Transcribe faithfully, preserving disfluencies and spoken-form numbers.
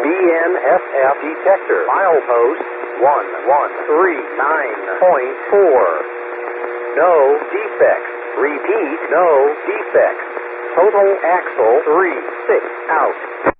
N S F detector. Milepost one one three nine point four. No defects. Repeat, no defects. Total axle three six out.